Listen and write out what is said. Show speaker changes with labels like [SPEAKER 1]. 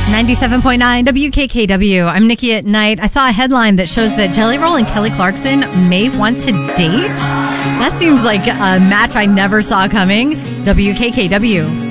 [SPEAKER 1] 97.9 WKKW. I'm Nikki at Night. I saw a headline that shows that Jelly Roll and Kelly Clarkson may want to date. That seems like a match I never saw coming. WKKW.